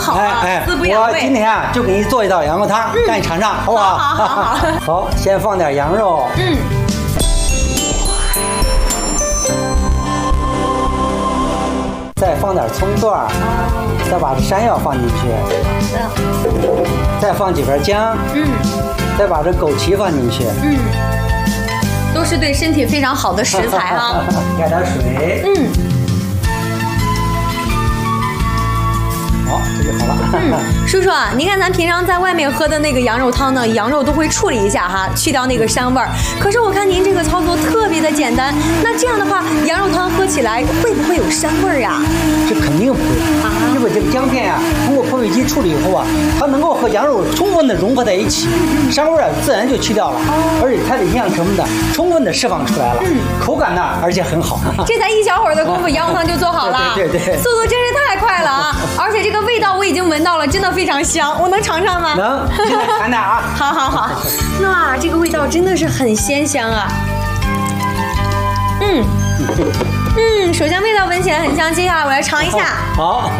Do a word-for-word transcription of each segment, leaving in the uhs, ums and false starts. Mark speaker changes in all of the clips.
Speaker 1: 好啊，
Speaker 2: 哎
Speaker 1: 滋补养胃。
Speaker 2: 我今天啊就给你做一道羊肉汤，
Speaker 1: 嗯、
Speaker 2: 让你尝尝，好不好？
Speaker 1: 好好好好。
Speaker 2: 好，先放点羊肉。
Speaker 1: 嗯。
Speaker 2: 再放点葱段，哦，再把这山药放进去，
Speaker 1: 好的，
Speaker 2: 再放几片姜，
Speaker 1: 嗯，
Speaker 2: 再把这枸杞放进去，
Speaker 1: 嗯，都是对身体非常好的食材啊。
Speaker 2: 加点水，
Speaker 1: 嗯，
Speaker 2: 好，这就好了。
Speaker 1: 嗯，叔叔啊，您看咱平常在外面喝的那个羊肉汤呢，羊肉都会处理一下哈，去掉那个膻味儿。可是我看您这个操作特别的简单，那这样的话，羊肉汤喝起来会不会有膻味儿呀？
Speaker 2: 这肯定不会，啊，因为这个姜片啊，通过破味机处理以后啊，它能够和羊肉充分的融合在一起，膻味儿啊自然就去掉了，哦，而且它的营养成分呢，充分的释放出来了，嗯，口感呢，而且很好。
Speaker 1: 这才一小会儿的功夫，羊肉汤就做好了，
Speaker 2: 对对对，
Speaker 1: 速度真是太快了啊！而且这个味道我已经闻到了，真的非常香，我能尝尝吗？
Speaker 2: 能，现在尝点啊！
Speaker 1: 好好好，哇，这个味道真的是很鲜香啊！嗯。嗯，首先味道闻起来很香，接下来我来尝一下。
Speaker 2: 好。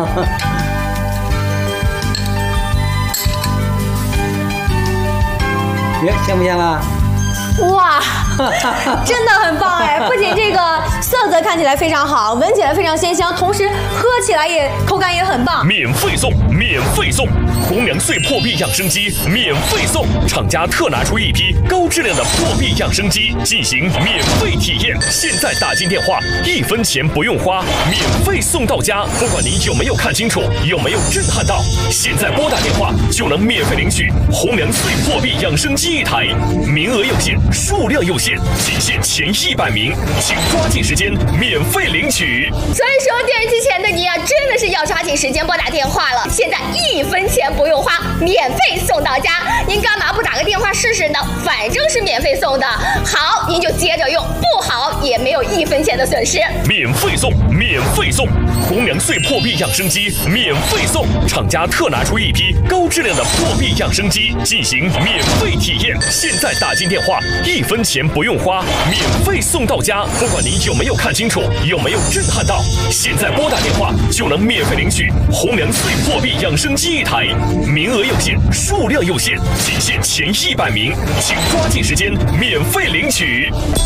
Speaker 2: 耶，香不香啊？
Speaker 1: 哇，真的很棒哎！不仅这个色泽看起来非常好，闻起来非常鲜香，同时喝起来也口感也很棒。
Speaker 3: 免费送，免费送！红粮碎破壁养生机免费送！厂家特拿出一批高质量的破壁养生机进行免费体验，现在打进电话，一分钱不用花，免费送到家。不管你有没有看清楚，有没有震撼到，现在拨打电话就能免费领取红粮碎破壁养生机一台，名额有限。数量有限，仅限前一百名，请抓紧时间免费领取。
Speaker 4: 所以说，电视机前的你啊，真的是要抓紧时间拨打电话了。现在一分钱不用花，免费送到家。您干嘛不打个电话试试呢？反正是免费送的，好您就接着用，不好也没有一分钱的损失。
Speaker 3: 免费送，免费送！红粮碎破壁养生机免费送！厂家特拿出一批高质量的破壁养生机进行免费体验，现在打进电话。一分钱不用花，免费送到家。不管你有没有看清楚，有没有震撼到，现在拨打电话就能免费领取红粮碎破壁养生机一台，名额有限，数量有限，仅限前一百名，请抓紧时间免费领取。